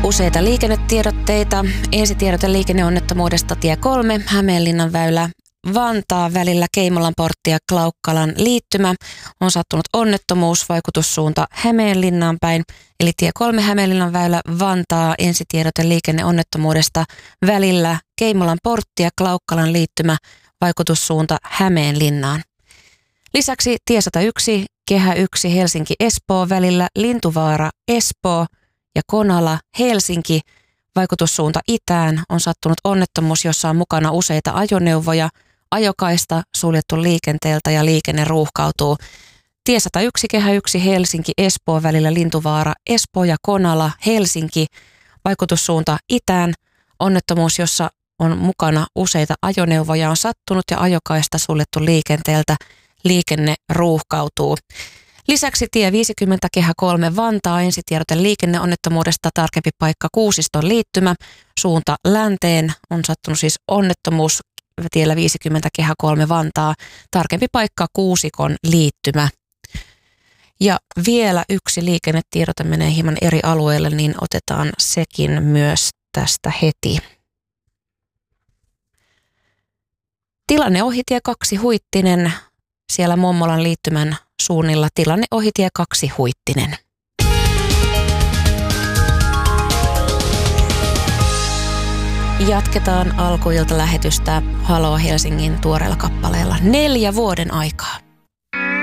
Useita liikennetiedotteita. Ensitiedote liikenneonnettomuudesta tie 3, Hämeenlinnan väylä Vantaa välillä Keimolanportti ja Klaukkalan liittymä. On sattunut onnettomuus, vaikutussuunta Hämeenlinnaan päin. Eli tie 3, Hämeenlinnan väylä Vantaa, ensitiedote liikenneonnettomuudesta välillä Keimolanportti ja Klaukkalan liittymä, vaikutussuunta Hämeenlinnaan. Lisäksi tie 101, Kehä 1 Helsinki-Espoo välillä Lintuvaara Espoo ja Konala Helsinki, vaikutussuunta itään. On sattunut onnettomuus, jossa on mukana useita ajoneuvoja, ajokaista suljettu liikenteeltä ja liikenne ruuhkautuu. Tie 101, Kehä 1 Helsinki-Espoo välillä Lintuvaara Espoo ja Konala Helsinki, vaikutussuunta itään. Onnettomuus, jossa on mukana useita ajoneuvoja, on sattunut ja ajokaista suljettu liikenteeltä. Liikenne ruuhkautuu. Lisäksi tie 50 Kehä 3 Vantaa, ensitiedote liikenneonnettomuudesta, tarkempi paikka Kuusiston liittymä, suunta länteen. On sattunut siis onnettomuus tiellä 50 Kehä 3 Vantaa, tarkempi paikka Kuusikon liittymä. Ja vielä yksi liikennetiedote menee hieman eri alueelle, niin otetaan sekin myös tästä heti. Tilanne ohitie 2 Huittinen. Siellä Mommolan liittymän suunnilla tilanne ohitie 2 Huittinen. Jatketaan alkuilta lähetystä Haloo Helsingin tuoreella kappaleella 4 vuoden aikaa.